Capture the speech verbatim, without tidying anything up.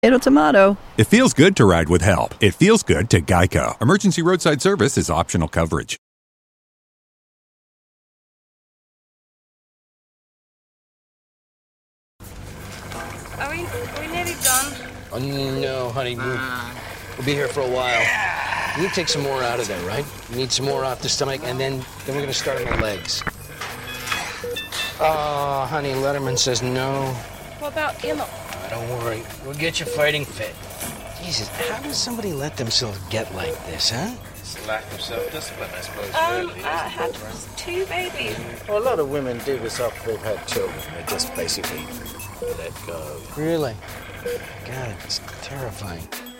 Tomato, tomato. It feels good to ride with help. It feels good to Geico. Emergency roadside service is optional coverage. Are we, are we nearly done? Oh, no, honey. We'll, we'll be here for a while. You need to take some more out of there, right? You need some more off the stomach, and then, then we're going to start on the legs. Oh, honey, Letterman says no. What about Kimmel? Oh, don't worry. We'll get you fighting fit. Jesus, how does somebody let themselves get like this, huh? It's lack of self-discipline, I suppose. Um, really, I had two babies. well, a lot of women do this after they've had children. They just basically let go. Really? God, it's terrifying.